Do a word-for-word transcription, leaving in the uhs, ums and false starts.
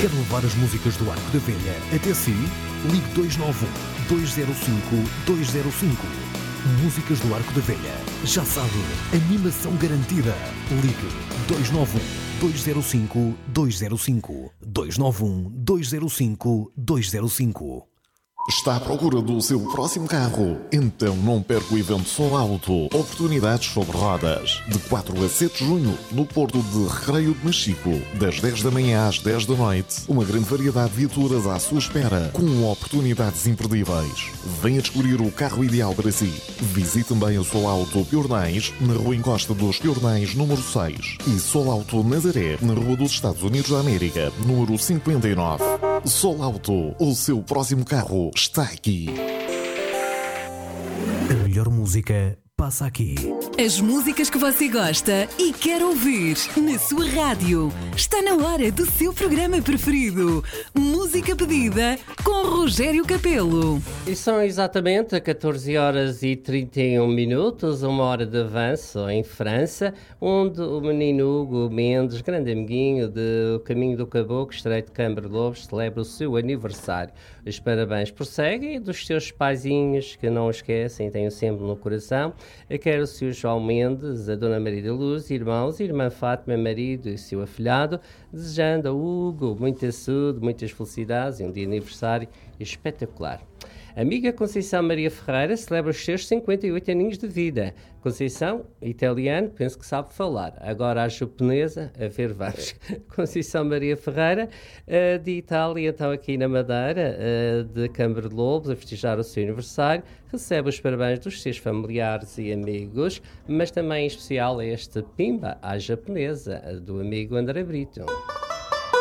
Quer levar as músicas do Arco da Velha até si? Ligue dois nove um, dois zero cinco, dois zero cinco. Músicas do Arco da Velha. Já sabe, animação garantida. Ligue dois nove um, dois zero cinco, dois zero cinco. dois nove um, dois zero cinco, dois zero cinco. Está à procura do seu próximo carro? Então não perca o evento Sol Auto. Oportunidades sobre rodas. De quatro a sete de junho, no Porto de Recreio de Machico. Das dez da manhã às dez da noite. Uma grande variedade de viaturas à sua espera, com oportunidades imperdíveis. Venha descobrir o carro ideal para si. Visite também o Sol Auto Piornais, na Rua Encosta dos Piornais, número seis. E Sol Auto Nazaré, na Rua dos Estados Unidos da América, número cinquenta e nove. Sol Auto, o seu próximo carro está aqui. A melhor música passa aqui. As músicas que você gosta e quer ouvir na sua rádio. Está na hora do seu programa preferido. Música pedida com Rogério Capelo. E são exatamente catorze horas e trinta e um minutos, uma hora de avanço em França, onde o menino Hugo Mendes, grande amiguinho do Caminho do Caboclo, Estreito de Câmara Lobos, celebra o seu aniversário. Os parabéns prosseguem dos seus paizinhos, que não esquecem, têm sempre no coração. Quero o seu João Mendes, a Dona Maria da Luz, irmãos, irmã Fátima, marido e seu afilhado, desejando a Hugo muita saúde, muitas felicidades e um dia de aniversário espetacular. A amiga Conceição Maria Ferreira celebra os seus cinquenta e oito aninhos de vida. Conceição, italiano, penso que sabe falar. Agora a japonesa, a ver vamos. Conceição Maria Ferreira, uh, de Itália, então aqui na Madeira, uh, de Câmara de Lobos, a festejar o seu aniversário. Recebe os parabéns dos seus familiares e amigos, mas também em especial a este Pimba, à japonesa, do amigo André Brito.